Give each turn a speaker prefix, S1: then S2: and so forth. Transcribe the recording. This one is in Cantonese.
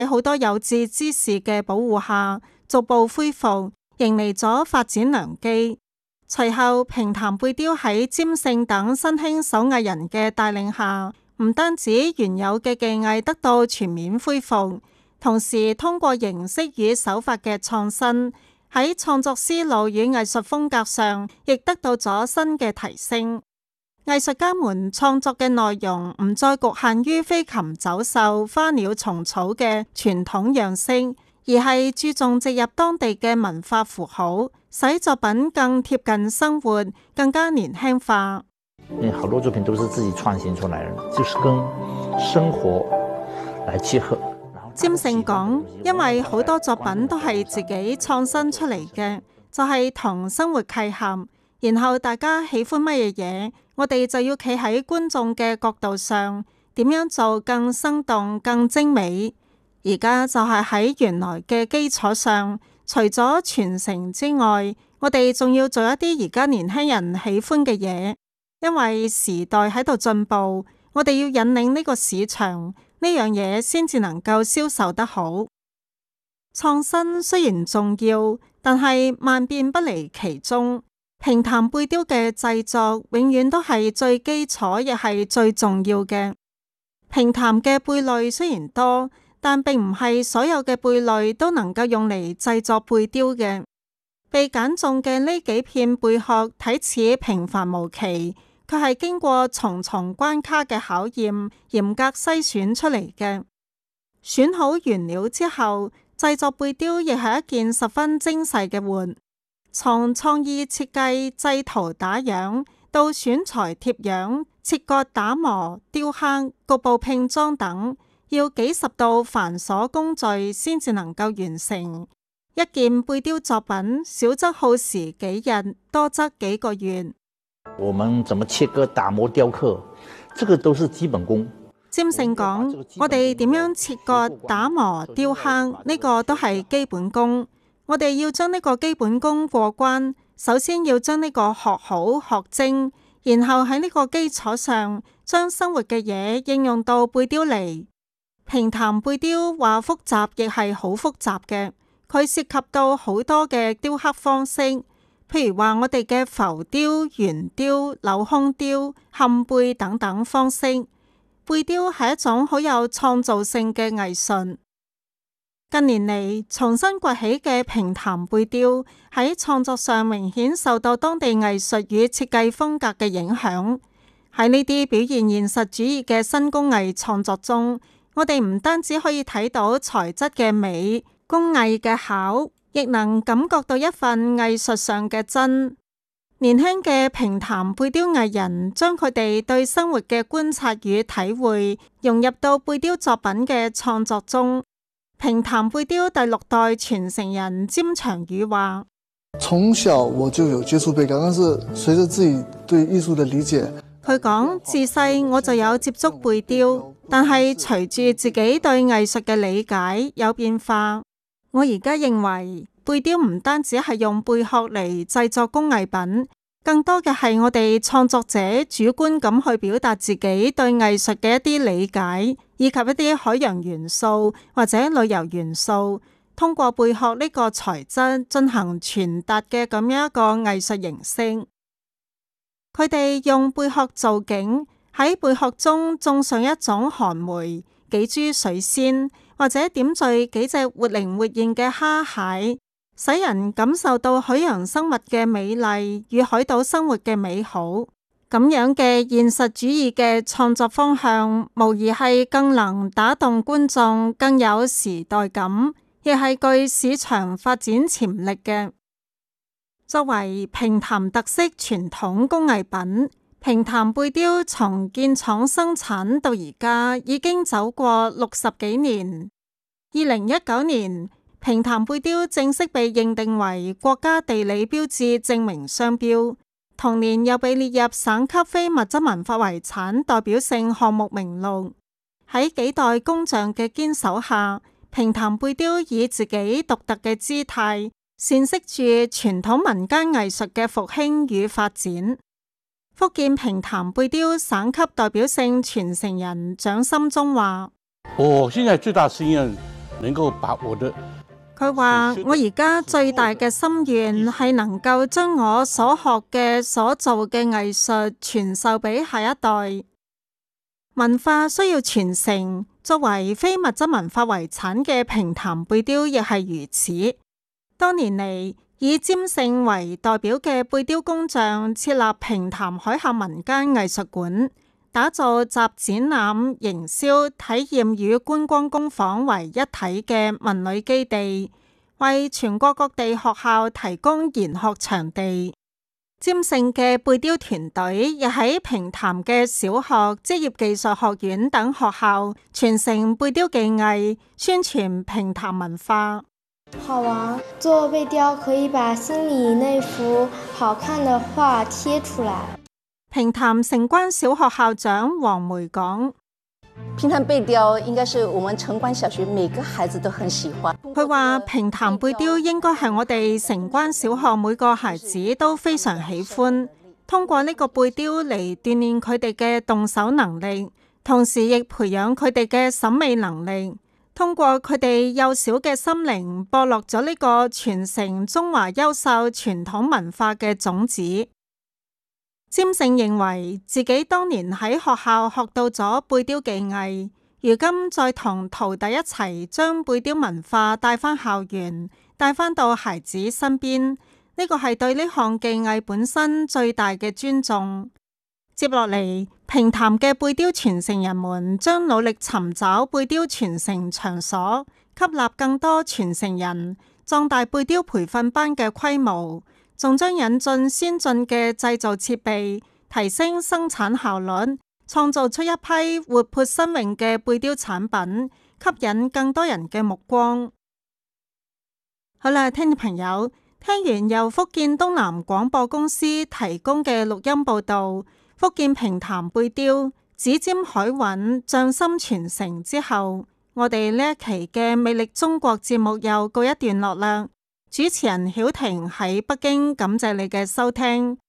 S1: 喺好多有志之士嘅保護下，逐步恢復，迎嚟咗發展良機。隨後，平潭貝雕喺詹聖等新興手藝人嘅帶領下，唔單止原有嘅技藝得到全面恢復，同時通過形式與手法嘅創新，喺創作思路與藝術風格上，亦得到咗新嘅提升。藝術家們創作嘅內容唔再局限於飛禽走獸、花鳥蟲草嘅傳統樣式，而係注重植入當地嘅文化符號，使作品更貼近生活，更加年輕化。
S2: 好多作品都是自己創新出來的，就是跟生活來結合。
S1: 詹聖講，因為好多作品都係自己創新出嚟嘅，就係同生活契合。然後大家喜歡乜嘢嘢，我哋就要企喺觀眾嘅角度上，點樣做更生動、更精美。而家就係喺原來嘅基礎上，除咗傳承之外，我哋仲要做一啲而家年輕人喜歡嘅嘢。因為時代喺度進步，我哋要引領呢個市場，呢樣嘢先至能夠銷售得好。創新雖然重要，但係萬變不離其宗。平潭貝雕嘅製作永遠都係最基礎，亦係最重要嘅。平潭嘅貝類雖然多，但並唔係所有嘅貝類都能夠用嚟製作貝雕嘅。被揀中嘅呢幾片貝殼睇似平凡無奇，卻係經過重重關卡嘅考驗，嚴格篩選出嚟嘅。選好原料之後，製作貝雕亦係一件十分精細嘅活。從創意設計、製圖打樣到選材貼樣、切割打磨、雕刻、局部拼裝等，要幾十道繁瑣工序先至能夠完成。一件貝雕作品，少則耗時幾日，多則幾個月。
S2: 我們怎麼切割、打磨、雕刻，這個都是基本功。
S1: 詹聖講，我哋點樣切割、打磨、雕刻，呢個都係基本功。我哋要將呢個基本功過關，首先要將呢個學好學精，然後喺呢個基礎上，將生活嘅嘢應用到貝雕嚟。平潭貝雕話複雜，亦係好複雜嘅。佢涉及到好多嘅雕刻方式，譬如話我哋嘅浮雕、圓雕、鏤空雕、嵌貝等等方式。貝雕係一種好有創造性嘅藝術。近年嚟，重新崛起嘅平潭貝雕喺創作上明顯受到當地藝術與設計風格嘅影響。喺呢啲表現現實主義嘅新工藝創作中，我哋唔單止可以睇到材質嘅美、工藝嘅巧，亦能感覺到一份藝術上嘅真。年輕嘅平潭貝雕藝人將佢哋對生活嘅觀察與體會融入到貝雕作品嘅創作中。平潭貝雕第6代傳承人詹長宇話：
S3: 從小我就有接觸貝雕，但是隨着自己對藝術的理解，
S1: 佢講自細我就有接觸貝雕，但係隨住自己對藝術嘅理解有變化。我而家認為貝雕唔單止係用貝殼嚟製作工藝品，更多嘅係我哋創作者主觀咁去表達自己對藝術嘅一啲理解，以及一啲海洋元素或者旅遊元素，通過貝殼呢個材質進行傳達嘅咁樣一個藝術形式。佢哋用貝殼造景，喺貝殼中種上一種寒梅、幾株水仙，或者點綴幾隻活靈活現嘅蝦蟹，使人感受到海洋生物嘅美麗與海島生活嘅美好。咁樣嘅現實主義嘅創作方向，無疑係更能打動觀眾，更有時代感，亦係具市場發展潛力嘅。作為平潭特色傳統工藝品，平潭貝雕從建廠生產到而家已經走過60幾年。2019年，平潭貝雕正式被認定為國家地理標誌證明商標，同年又被列入省級非物質文化遺產代表性項目名錄。喺幾代工匠嘅堅守下，平潭貝雕以自己獨特嘅姿態，闡釋住傳統民間藝術嘅復興與發展。福建平潭貝雕省級代表性傳承人蔣心忠話：
S4: 我現在最大心願能夠把我的
S1: 佢話：我而家最大嘅心願係能夠將我所學嘅、所做嘅藝術傳授俾下一代。文化需要傳承，作為非物質文化遺產嘅平潭貝雕亦係如此。多年嚟，以詹聖為代表嘅貝雕工匠設立平潭海峽民間藝術館，打造集展覽、營銷、體驗與觀光工坊為一體嘅文旅基地，為全國各地學校提供研學場地。詹聖嘅貝雕團隊亦喺平潭嘅小學、職業技術學院等學校傳承貝雕技藝，宣傳平潭文化。
S5: 好玩，做貝雕可以把心裏那幅好看的畫貼出來。
S1: 平潭城關小學校長黃梅講：
S6: 平潭貝雕應該是我們城關小學每個孩子都很喜歡。
S1: 佢話平潭貝雕應該係我哋城關小學每個孩子都非常喜歡，通過呢個貝雕嚟鍛煉佢哋嘅動手能力，同時亦培養佢哋嘅審美能力。通過佢哋幼小嘅心靈，播落咗呢個傳承中華優秀傳統文化嘅種子。詹聖認為自己當年喺學校學到咗貝雕技藝，如今再同徒弟一齊將貝雕文化帶返校園，帶返到孩子身邊，呢個係對呢項技藝本身最大嘅尊重。接落嚟，平潭嘅貝雕傳承人們將努力尋找貝雕傳承場所，吸納更多傳承人，壯大貝雕培訓班嘅規模，仲將引進先進嘅製造設備，提升生產效率，創造出一批活潑新穎嘅貝雕產品，吸引更多人嘅目光。好啦，聽眾朋友，聽完由福建東南廣播公司提供嘅錄音報道，福建平潭貝雕指尖海韻匠心傳承之後，我哋呢一期嘅魅力中國節目又告一段落啦。主持人曉婷喺北京，感謝你嘅收聽。